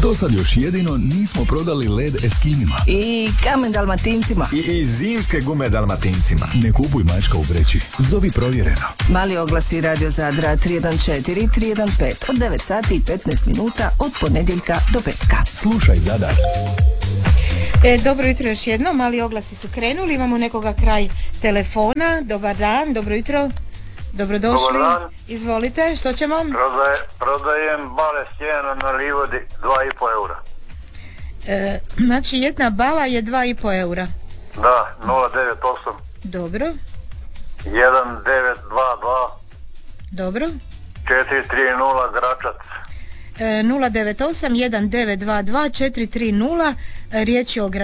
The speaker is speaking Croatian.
Do sad još jedino nismo prodali led Eskimima. I kamen Dalmatincima. I zimske gume Dalmatincima. Ne kupuj mačka u vreći. Zovi Provjereno. Mali oglasi Radio Zadra 314 315 od 9 sati i 15 minuta od ponedjeljka do petka. Slušaj Zadar. Dobro jutro još jedno, mali oglasi su krenuli, imamo nekoga kraj telefona. Dobar dan, dobro jutro, dobrodošli. Dobar dan. Izvolite, što ćemo? Prodajem bale sjena na livodi 2,5 eura. Znači jedna bala je 2,5 eura. Da, 098 Dobro, 1922 dobro. 430 Gračac. 098 1922 430, riječ je o